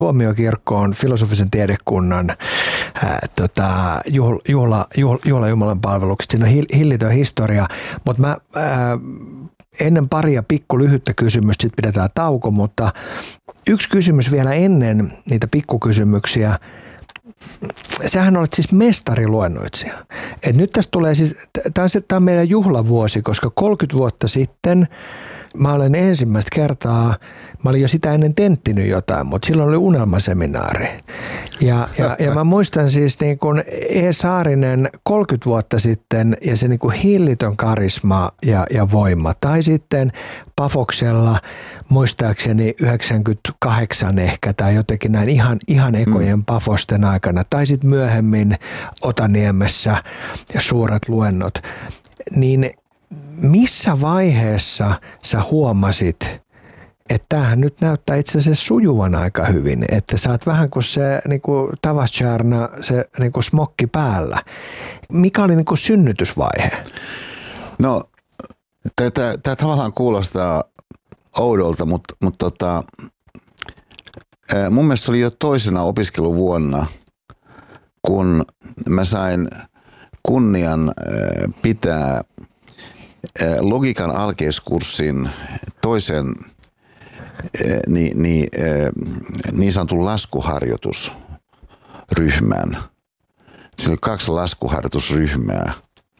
Tuomiokirkko on filosofisen tiedekunnan juhla Jumalan palveluksesta. Siinä on hillitön historia, mutta mä ennen paria pikku lyhyttä kysymystä, sitten pidetään tauko, mutta yksi kysymys vielä ennen niitä pikkukysymyksiä. Sähän olet siis mestariluennoitsija. Et nyt tästä tulee siis, tämä on meidän juhlavuosi, koska 30 vuotta sitten mä olen ensimmäistä kertaa, mä olin jo sitä ennen tenttinyt jotain, mutta silloin oli unelmaseminaari. Ja mä muistan siis niin kuin E. Saarinen 30 vuotta sitten ja se niin kuin hillitön karisma ja voima. Tai sitten Pafoksella muistaakseni 98 ehkä tai jotenkin näin ihan ekojen Pafosten aikana. Tai sitten myöhemmin Otaniemessä ja suuret luennot. Niin missä vaiheessa sä huomasit, että tämähän nyt näyttää itse asiassa sujuvan aika hyvin, että sä oot vähän kuin se niin kuin Tavastjärna, se niin kuin smokki päällä. Mikä oli niin kuin synnytysvaihe? No, tämä tavallaan kuulostaa oudolta, mutta mun mielestä se oli jo toisena opiskeluvuonna, kun mä sain kunnian pitää logiikan alkeiskurssin toisen niin sanotun laskuharjoitusryhmän. Siinä oli 2 laskuharjoitusryhmää.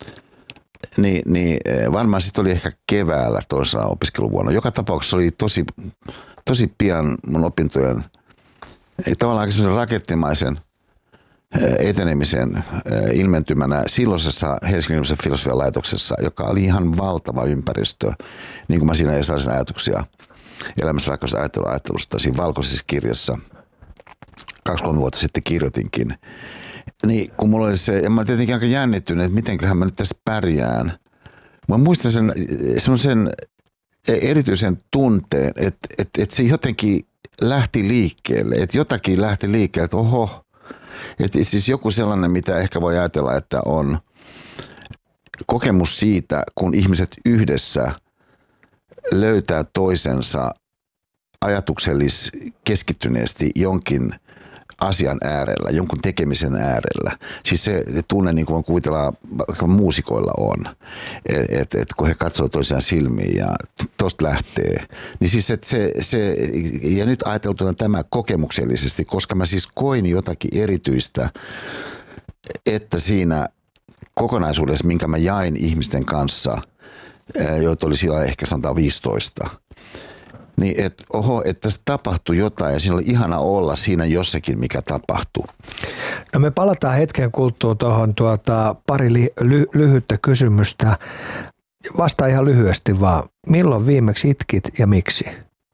Varmaan sitten oli ehkä keväällä toisena opiskeluvuonna. Joka tapauksessa oli tosi pian mun opintojen tavallaan semmoisen rakettimaisen etenemisen ilmentymänä silloisessa Helsingin yliopiston filosofian laitoksessa, joka oli ihan valtava ympäristö, niin kuin mä siinä Esalaisen ajatuksia elämässä rakkaus ajattelusta siinä valkoisessa kirjassa 2-3 vuotta sitten kirjoitinkin. Niin kun mulla oli se, ja mä tietenkin aika jännittynyt, että mitenköhän mä nyt tässä pärjään. Mä muistan semmoisen erityisen tunteen, että se jotenkin lähti liikkeelle, että jotakin lähti liikkeelle, että oho, että siis joku sellainen, mitä ehkä voi ajatella, että on kokemus siitä, kun ihmiset yhdessä löytää toisensa ajatuksellis keskittyneesti jonkin asian äärellä, jonkun tekemisen äärellä. Siis se tunne, niin kuin kuvitellaan, muusikoilla on, että kun he katsoo toisiaan silmiin ja tosta lähtee. Niin siis se ja nyt ajateltuna tämä kokemuksellisesti, koska mä siis koin jotakin erityistä, että siinä kokonaisuudessa, minkä mä jain ihmisten kanssa, joita oli siellä ehkä 115, niin että tässä tapahtui jotain ja siinä oli ihana olla siinä jossakin, mikä tapahtui. No me palataan hetken kuluttua tuohon pari lyhyttä kysymystä. Vastaa ihan lyhyesti vaan. Milloin viimeksi itkit ja miksi?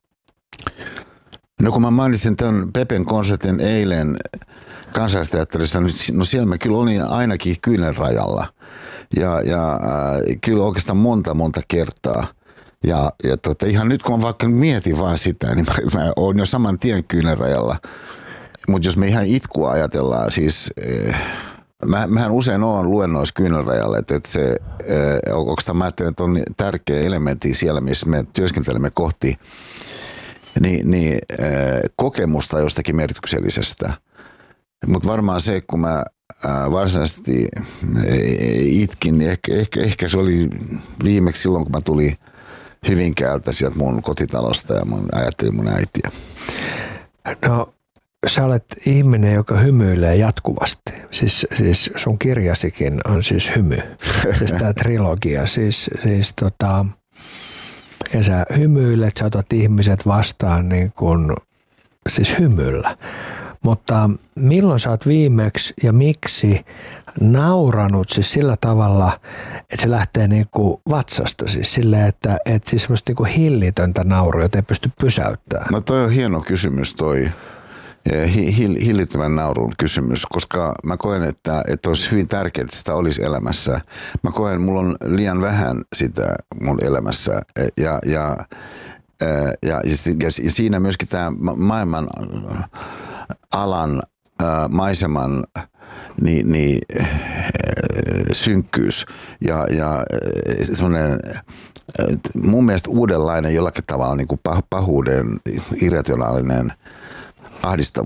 No kun mä mainitsin tämän Pepen konsertin eilen Kansallisteatterissa, no siellä mä kyllä olin ainakin kyynelrajalla ja kyllä oikeastaan monta kertaa. Ja ihan nyt kun mä vaikka mietin vaan sitä, niin mä oon jo saman tien kyynelrajalla. Mutta jos me ihan itkua ajatellaan, siis mähän usein oon luennoissa kyynelrajalla, että se, oikeastaan mä ajattelen, että on tärkeä elementti siellä, missä me työskentelemme kohti kokemusta jostakin merkityksellisestä. Mutta varmaan se, kun mä varsinaisesti itkin, niin ehkä se oli viimeksi silloin, kun mä tulin Hyvinkäältä sieltä mun kotitalosta ja ajattelin mun äitiä. No, sä olet ihminen, joka hymyilee jatkuvasti. Siis sun kirjasikin on siis hymy. Siis tää trilogia. Ja sä hymyilet, sä otat ihmiset vastaan niin kuin, siis hymyllä. Mutta milloin sä oot viimeksi ja miksi nauranut siis sillä tavalla, että se lähtee niinku vatsasta siis silleen, että siis semmoista niinku hillitöntä naurua, jota ei pysty pysäyttämään? No toi on hieno kysymys toi hillittömän naurun kysymys, koska mä koen, että olisi hyvin tärkeää, että sitä olisi elämässä. Mä koen, että mulla on liian vähän sitä mun elämässä ja siinä myöskin tämä maailman alan maiseman synkkyys ja semmoinen mun mielestä uudenlainen jollakin tavalla niin kuin pahuuden irrationaalinen ahdistavuus.